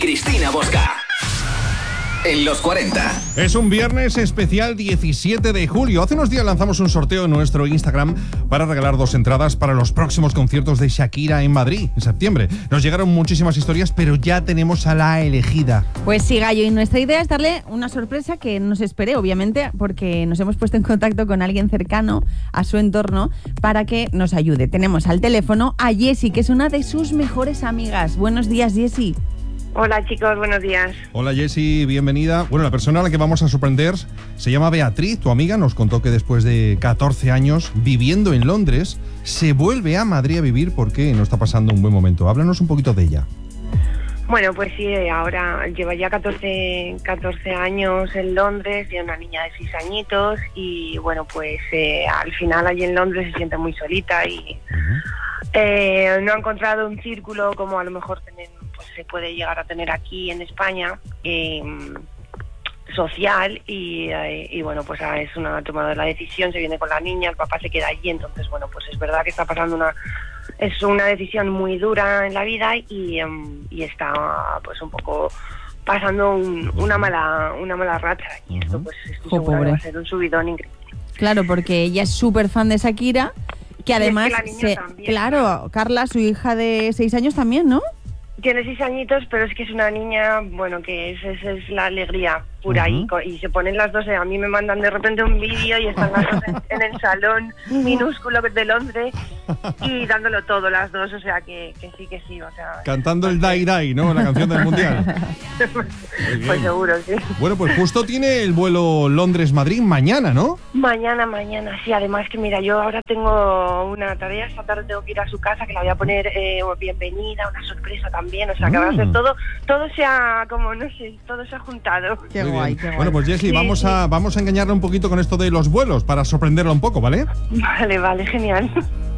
Cristina Bosca. En los 40. Es un viernes especial 17 de julio. Hace unos días lanzamos un sorteo en nuestro Instagram para regalar 2 entradas para los próximos conciertos de Shakira en Madrid en septiembre. Nos llegaron muchísimas historias, pero ya tenemos a la elegida. Pues sí, Gallo, y nuestra idea es darle una sorpresa que no se espere, obviamente, porque nos hemos puesto en contacto con alguien cercano a su entorno para que nos ayude. Tenemos al teléfono a Jessie, que es una de sus mejores amigas. Buenos días, Jessie. Hola chicos, buenos días. Hola Jessie, bienvenida. Bueno, la persona a la que vamos a sorprender se llama Beatriz, tu amiga. Nos contó que después de 14 años viviendo en Londres, se vuelve a Madrid a vivir porque no está pasando un buen momento. Háblanos un poquito de ella. Bueno, pues sí, ahora lleva ya 14 años en Londres, tiene una niña de 6 añitos y bueno, pues al final allí en Londres se siente muy solita y no ha encontrado un círculo como a lo mejor se puede llegar a tener aquí en España, social y bueno, pues ha tomado la decisión, se viene con la niña, el papá se queda allí, entonces bueno, pues es verdad que está pasando es una decisión muy dura en la vida y está pues un poco pasando una mala racha y esto pues estoy segura que va a ser un subidón increíble. Claro, porque ella es súper fan de Shakira, que además, es que la niña también, claro, Carla, su hija de 6 años también, ¿no? Tiene 6 añitos, pero es que es una niña, bueno, que es la alegría pura y se ponen las dos, a mí me mandan de repente un vídeo y están las dos en el salón minúsculo de Londres y dándolo todo las dos, o sea que sí, o sea... Cantando el Dai Dai, ¿no? La canción del Mundial. Pues seguro, sí. Bueno, pues justo tiene el vuelo Londres-Madrid mañana, ¿no? Mañana, sí, además que mira, yo ahora tengo una tarea, esta tarde tengo que ir a su casa, que la voy a poner bienvenida, una sorpresa también, o sea que va a ser todo se ha, como no sé, todo se ha juntado. Qué guay. Bueno, pues Jessie, vamos a engañarle un poquito con esto de los vuelos para sorprenderla un poco, ¿vale? Vale, genial.